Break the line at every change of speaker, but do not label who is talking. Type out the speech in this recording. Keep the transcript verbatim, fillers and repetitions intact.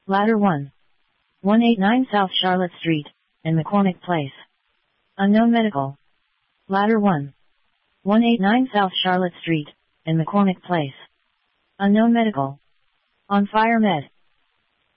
Ladder one. one eighty-nine South Charlotte Street, in McCormick Place. Unknown medical. Ladder one. one eighty-nine South Charlotte Street, in McCormick Place. Unknown medical. On Fire Med.